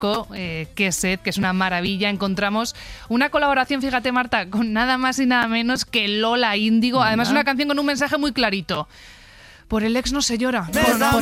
Qué sed, que es una maravilla. Encontramos una colaboración, fíjate Marta, con nada más y nada menos que Lola Índigo. Además una canción con un mensaje muy clarito. Por el ex no se llora.